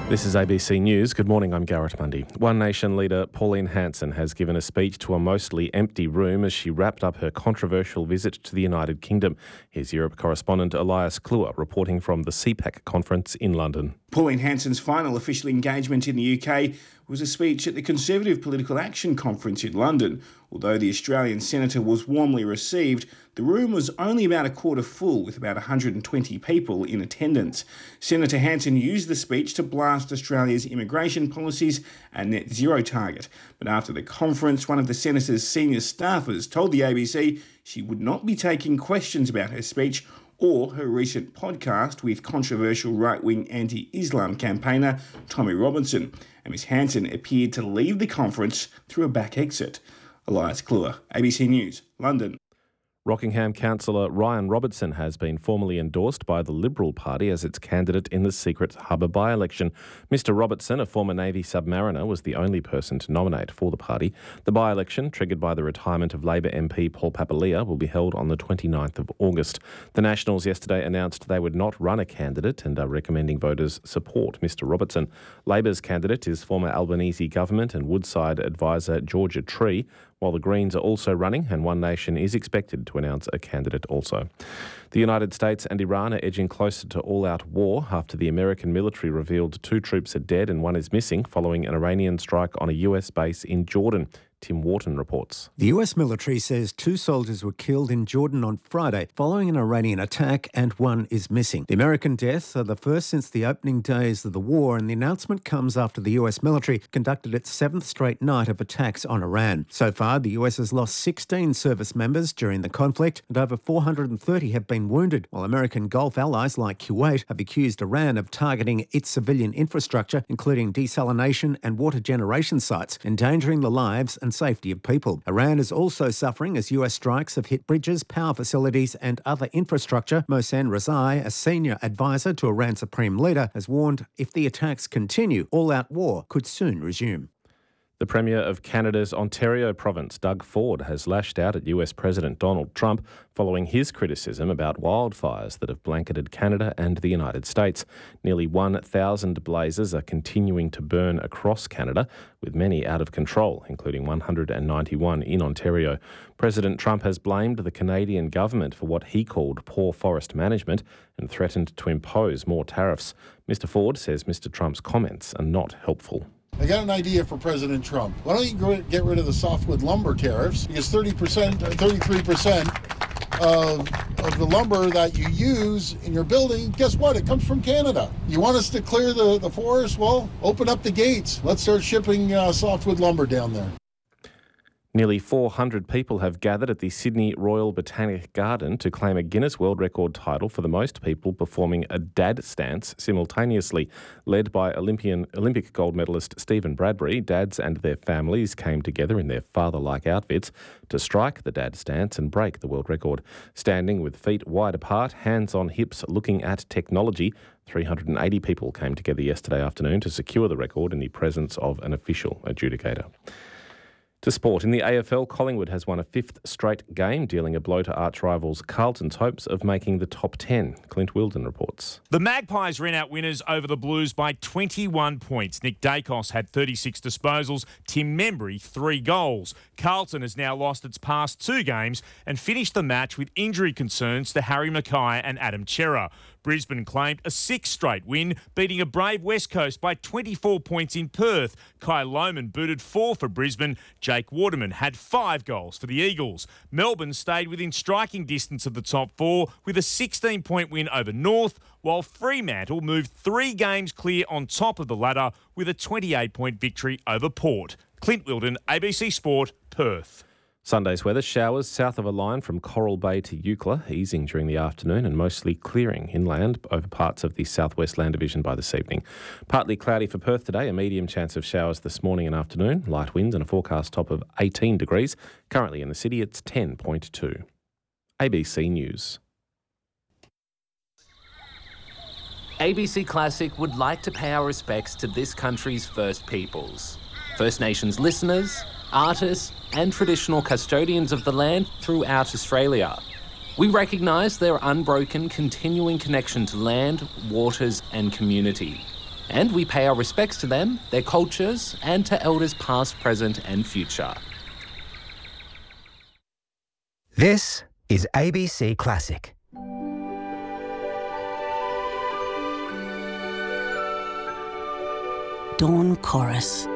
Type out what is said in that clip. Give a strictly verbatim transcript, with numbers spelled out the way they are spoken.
This is A B C News. Good morning, I'm Garrett Mundy. One Nation leader Pauline Hanson has given a speech to a mostly empty room as she wrapped up her controversial visit to the United Kingdom. Here's Europe correspondent Elias Kluwer reporting from the C PAC conference in London. Pauline Hanson's final official engagement in the U K was a speech at the Conservative Political Action Conference in London. Although the Australian senator was warmly received, the room was only about a quarter full, with about one hundred twenty people in attendance. Senator Hanson used the speech to blast Australia's immigration policies and net zero target. But after the conference, one of the senator's senior staffers told the A B C she would not be taking questions about her speech or her recent podcast with controversial right-wing anti-Islam campaigner Tommy Robinson. And Miz Hanson appeared to leave the conference through a back exit. Elias Kluwer, A B C News, London. Rockingham councillor Ryan Robertson has been formally endorsed by the Liberal Party as its candidate in the Secret Harbour by-election. Mister Robertson, a former Navy submariner, was the only person to nominate for the party. The by-election, triggered by the retirement of Labor M P Paul Papalia, will be held on the twenty-ninth of August. The Nationals yesterday announced they would not run a candidate and are recommending voters support Mister Robertson. Labor's candidate is former Albanese government and Woodside advisor Georgia Tree, while the Greens are also running and One Nation is expected to announce a candidate also. The United States and Iran are edging closer to all-out war after the American military revealed two troops are dead and one is missing following an Iranian strike on a U S base in Jordan. Tim Wharton reports. The U S military says two soldiers were killed in Jordan on Friday following an Iranian attack and one is missing. The American deaths are the first since the opening days of the war, and the announcement comes after the U S military conducted its seventh straight night of attacks on Iran. So far, the U S has lost sixteen service members during the conflict and over four hundred thirty have been wounded, while American Gulf allies like Kuwait have accused Iran of targeting its civilian infrastructure, including desalination and water generation sites, endangering the lives and safety of people. Iran is also suffering as U S strikes have hit bridges, power facilities and other infrastructure. Mohsen Rezai, a senior advisor to Iran's supreme leader, has warned if the attacks continue, all-out war could soon resume. The Premier of Canada's Ontario province, Doug Ford, has lashed out at U S President Donald Trump following his criticism about wildfires that have blanketed Canada and the United States. Nearly one thousand blazes are continuing to burn across Canada, with many out of control, including one hundred ninety-one in Ontario. President Trump has blamed the Canadian government for what he called poor forest management and threatened to impose more tariffs. Mister Ford says Mister Trump's comments are not helpful. I got an idea for President Trump. Why don't you get rid of the softwood lumber tariffs? Because thirty percent, thirty-three percent of, of the lumber that you use in your building, guess what? It comes from Canada. You want us to clear the, the forest? Well, open up the gates. Let's start shipping uh, softwood lumber down there. Nearly four hundred people have gathered at the Sydney Royal Botanic Garden to claim a Guinness World Record title for the most people performing a dad stance simultaneously. Led by Olympian Olympic gold medalist Stephen Bradbury, dads and their families came together in their father-like outfits to strike the dad stance and break the world record. Standing with feet wide apart, hands on hips, looking at technology, three hundred eighty people came together yesterday afternoon to secure the record in the presence of an official adjudicator. To sport, in the A F L, Collingwood has won a fifth straight game, dealing a blow to arch rivals Carlton's hopes of making the top ten. Clint Wilden reports. The Magpies ran out winners over the Blues by twenty-one points. Nick Dacos had thirty-six disposals, Tim Membry three goals. Carlton has now lost its past two games and finished the match with injury concerns to Harry Mackay and Adam Chera. Brisbane claimed a sixth straight win, beating a brave West Coast by twenty-four points in Perth. Kai Lohmann booted four for Brisbane. Jake Waterman had five goals for the Eagles. Melbourne stayed within striking distance of the top four with a sixteen-point win over North, while Fremantle moved three games clear on top of the ladder with a twenty-eight-point victory over Port. Clint Wilden, A B C Sport, Perth. Sunday's weather, showers south of a line from Coral Bay to Eucla, easing during the afternoon and mostly clearing inland over parts of the southwest land division by this evening. Partly cloudy for Perth today, a medium chance of showers this morning and afternoon, light winds and a forecast top of eighteen degrees. Currently in the city, it's ten point two. A B C News. A B C Classic would like to pay our respects to this country's First Peoples, First Nations listeners, artists and traditional custodians of the land throughout Australia. We recognise their unbroken continuing connection to land, waters and community. And we pay our respects to them, their cultures, and to elders past, present, and future. This is A B C Classic. Dawn Chorus.